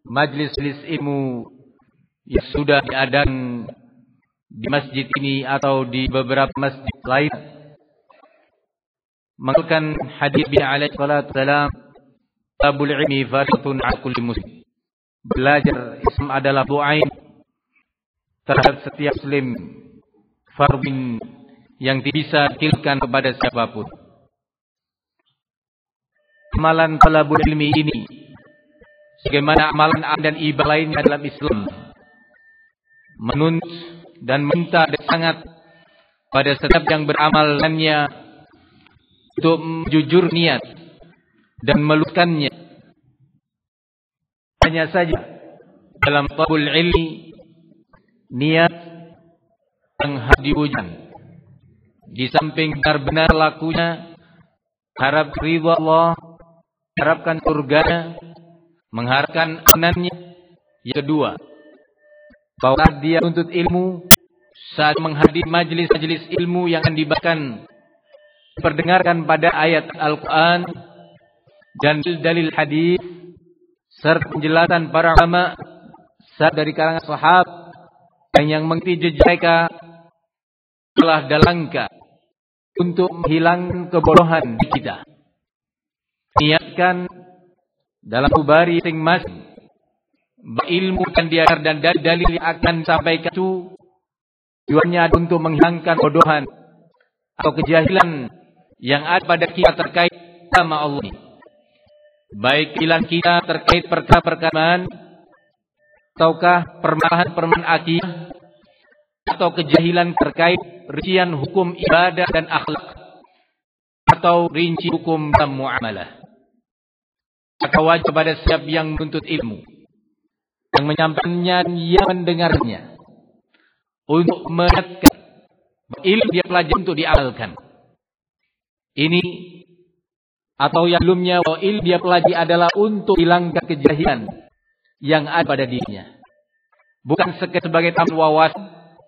majelis ilmu yang sudah diadakan di masjid ini atau di beberapa masjid lain mengamalkan hadis Nabi alaihi salatu wasalam, talabul ilmi fardun 'ala kulli muslim. Belajar Islam adalah bu'ain terhadap setiap muslim, fardun yang bisa dikilkan kepada siapapun. Amalan talabul ilmi ini sebagaimana amalan dan ibadah lainnya dalam Islam menuntut dan minta dan sangat pada setiap yang beramal dengannya untuk jujur niat dan meluluskannya. Hanya saja dalam talabul ilmi niat yang harus diuji. Di samping benar-benar lakunya harap ridha Allah, harapkan surganya, mengharapkan ampunannya. Yang kedua, bahwa dia menuntut ilmu saat menghadiri majelis-majelis ilmu yang akan dibacakan, diperdengarkan pada ayat Al-Quran dan dalil hadis serta penjelasan para ulama dari kalangan sahabat yang mengikuti jejak mereka telah dalangka untuk menghilangkan kebodohan di kita. Niatkan dalam kubari masing-masing ilmu dan diajar dan dalil yang akan sampaikan itu tujuannya untuk menghilangkan kebodohan atau kejahilan yang ada pada kita terkait sama Allah ini. Baik kejahilan kita terkait perkara-perkara ataukah permasalahan akidah atau kejahilan terkait rincian hukum ibadah dan akhlak atau rinci hukum dan muamalah. Maka wajib pada setiap yang menuntut ilmu, yang menyampaikannya, yang mendengarnya, untuk melihatkan ilmu dia pelajari untuk diamalkan. Ini atau yang belumnya, bahwa ilmu dia pelajari adalah untuk hilangkan kejahilan yang ada pada dirinya, bukan sebagai tambahan wawasan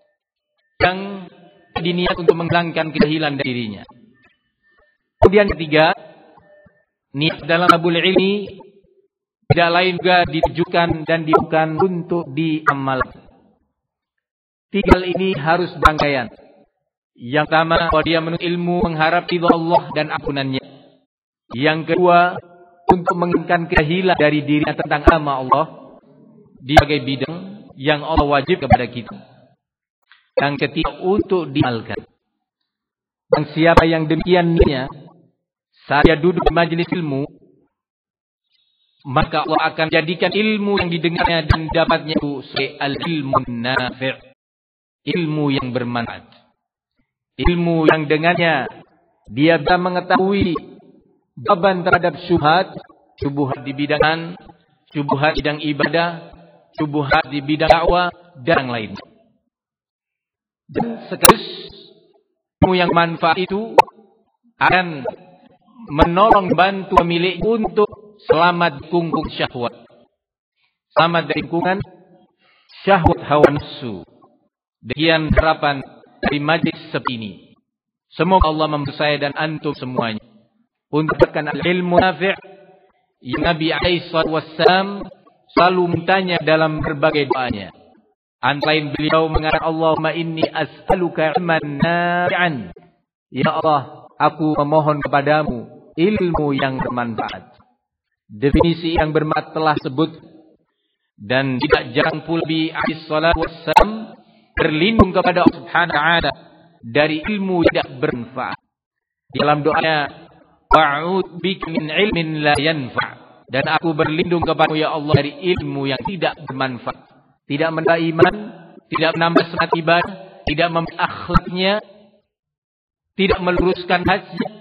yang diniat untuk menghilangkan kejahilan dari dirinya. Kemudian ketiga, niat dalam talabul ilmi tidak lain juga ditujukan dan dilakukan untuk diamalkan. Tiga hal ini harus berangkaian. Yang pertama, bahwa dia menuntut ilmu mengharap ridha Allah dan ampunannya. Yang kedua, untuk menghilangkan kejahilan dari dirinya tentang agama Allah di berbagai bidang yang Allah wajib kepada kita. Yang ketiga, untuk diamalkan. Dan siapa yang demikian niatnya saat dia duduk di majelis ilmu, maka Allah akan jadikan ilmu yang didengarnya dan dapatnya itu sebagai al-ilmu nafi', ilmu yang bermanfaat, ilmu yang dengannya dia bisa mengetahui jawaban terhadap syubhat di bidang syubhat bidang ibadah, syubhat di bidang dakwah dan yang lainnya. Dan sekaligus ilmu yang manfaat itu akan menolong bantu pemilik untuk selamat dari kungkung syahwat, selamat dari kungkungan syahwat hawa nafsu. Demikian harapan dari majlis seperti ini. Semoga Allah membantu saya dan antum semuanya untuk mendapatkan ilmu nafi' yang Nabi alaihi wasallam selalu mintanya dalam berbagai doanya. Antara lain beliau mengatakan, Allahumma inni as'aluka ilman nafi'an. Ya Allah, aku memohon kepadamu ilmu yang bermanfaat. Definisi yang bermanfaat telah sebut, dan tidak jarang pula Nabi alaihi salatu wassalam berlindung kepada Allah Subhanahu wa ta'ala dari ilmu yang tidak bermanfaat. Dalam doanya, wa'ud bika min ilmin la yanfa', dan aku berlindung kepadamu ya Allah dari ilmu yang tidak bermanfaat, tidak menambah iman, tidak menambah semangat ibadah, tidak membuat akhlaknya, tidak meluruskan hati,